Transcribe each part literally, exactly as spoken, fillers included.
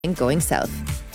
Going south.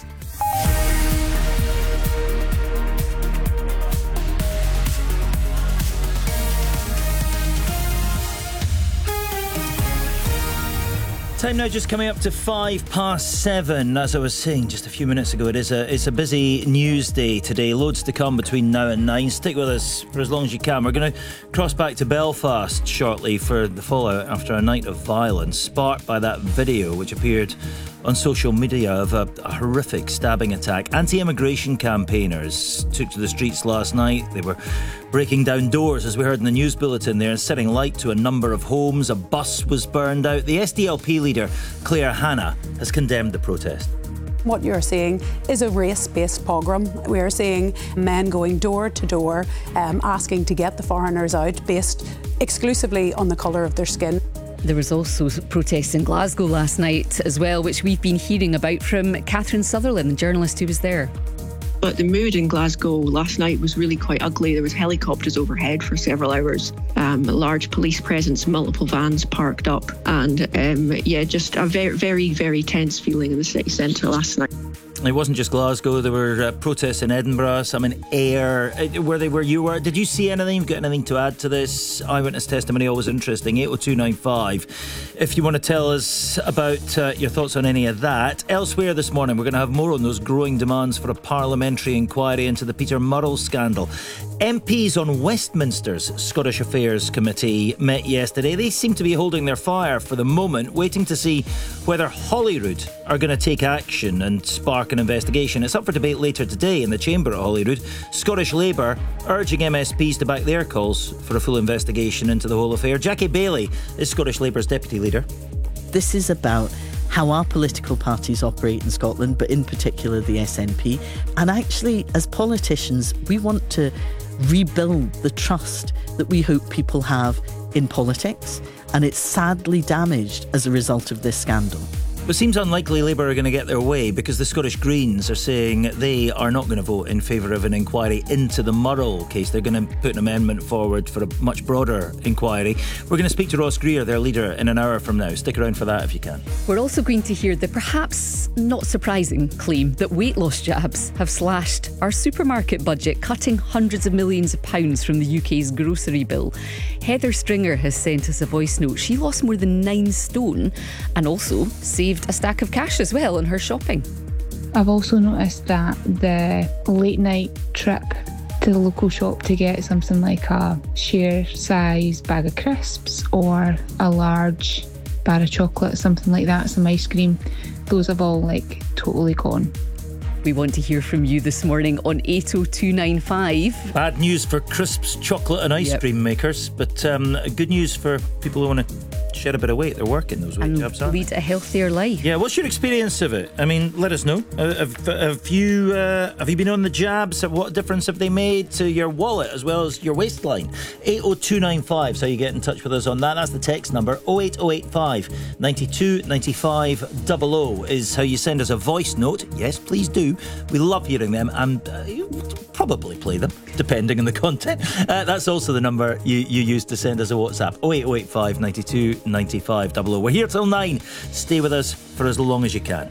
Time now just coming up to five past seven. As I was saying just a few minutes ago, it is a it's a busy news day today. Loads to come between now and nine. Stick with us for as long as you can. We're going to cross back to Belfast shortly for the fallout after a night of violence sparked by that video which appeared on social media of a, a horrific stabbing attack. Anti-immigration campaigners took to the streets last night. They were breaking down doors, as we heard in the news bulletin there, and setting light to a number of homes. A bus was burned out. The S D L P leader, Claire Hanna, has condemned the protest. What you're seeing is a race-based pogrom. We are seeing men going door to door, um, asking to get the foreigners out, based exclusively on the colour of their skin. There was also protests in Glasgow last night as well, which we've been hearing about from Catherine Sutherland, the journalist who was there. But the mood in Glasgow last night was really quite ugly. There was helicopters overhead for several hours, um, a large police presence, multiple vans parked up, and um, yeah, just a very, very, very tense feeling in the city centre last night. It wasn't just Glasgow. There were uh, protests in Edinburgh, some in Ayr. Uh, were they where you were? Did you see anything? Got anything to add to this? Eyewitness testimony, always interesting. eight oh two nine five. If you want to tell us about uh, your thoughts on any of that. Elsewhere this morning, we're going to have more on those growing demands for a parliamentary inquiry into the Peter Murrell scandal. M Ps on Westminster's Scottish Affairs Committee met yesterday. They seem to be holding their fire for the moment, waiting to see whether Holyrood are going to take action and spark an investigation. It's up for debate later today in the chamber at Holyrood. Scottish Labour urging M S Ps to back their calls for a full investigation into the whole affair. Jackie Bailey is Scottish Labour's deputy leader. This is about how our political parties operate in Scotland, but in particular the S N P. And actually, as politicians, we want to rebuild the trust that we hope people have in politics, and it's sadly damaged as a result of this scandal. It seems unlikely Labour are going to get their way, because the Scottish Greens are saying they are not going to vote in favour of an inquiry into the Murrell case. They're going to put an amendment forward for a much broader inquiry. We're going to speak to Ross Greer, their leader, in an hour from now. Stick around for that if you can. We're also going to hear the perhaps not surprising claim that weight loss jabs have slashed our supermarket budget, cutting hundreds of millions of pounds from the U K's grocery bill. Heather Stringer has sent us a voice note. She lost more than nine stone and also saved a stack of cash as well on her shopping. I've also noticed that the late night trip to the local shop to get something like a share size bag of crisps or a large bar of chocolate, something like that, some ice cream, those have all like totally gone. We want to hear from you this morning on eight oh two nine five. Bad news for crisps, chocolate and ice Yep. cream makers, but um, good news for people who want to shed a bit of weight. They're working those weight And jobs, aren't they? lead a healthier life. Yeah, what's your experience of it? I mean, let us know. Uh, have, have you uh, have you been on the jabs? What difference have they made to your wallet as well as your waistline? eight oh two nine five is how you get in touch with us on that. That's the text number. oh eight oh eight five nine two nine five double oh is how you send us a voice note. Yes, please do. We love hearing them, and uh, you probably play them, depending on the content. Uh, that's also the number you, you use to send us a WhatsApp. oh eight oh eight five nine two nine five double oh. We're here till nine. Stay with us for as long as you can.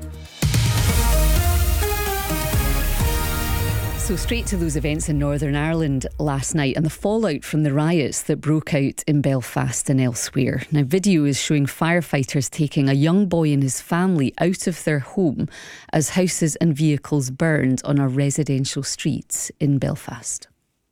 So straight to those events in Northern Ireland last night and the fallout from the riots that broke out in Belfast and elsewhere. Now, video is showing firefighters taking a young boy and his family out of their home as houses and vehicles burned on a residential street in Belfast.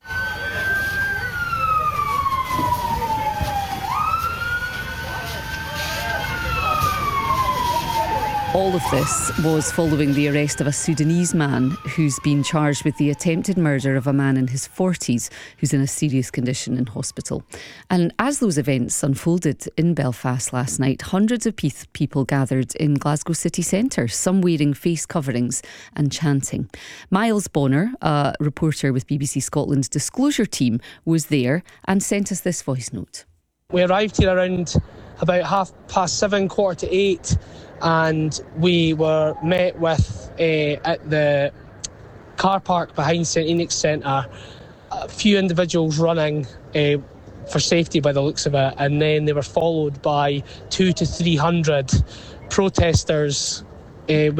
All of this was following the arrest of a Sudanese man who's been charged with the attempted murder of a man in his forties who's in a serious condition in hospital. And as those events unfolded in Belfast last night, hundreds of pe- people gathered in Glasgow city centre, some wearing face coverings and chanting. Miles Bonner, a reporter with B B C Scotland's Disclosure team, was there and sent us this voice note. We arrived here around about half past seven, quarter to eight, and we were met with, uh, at the car park behind St Enoch's Centre, a few individuals running uh, for safety by the looks of it, and then they were followed by two to three hundred protesters uh,